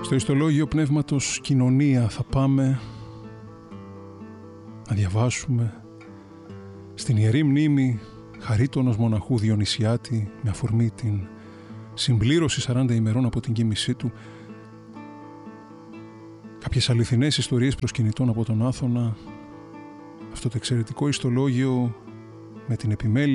Στο ιστολόγιο Πνεύματος Κοινωνία θα πάμε να διαβάσουμε στην Ιερή Μνήμη Χαρίτωνος Μοναχού Διονυσιάτη, με αφορμή την συμπλήρωση 40 ημερών από την κοίμησή του, κάποιες αληθινές ιστορίες προσκυνητών από τον Άθωνα. Αυτό το εξαιρετικό ιστολόγιο με την επιμέλεια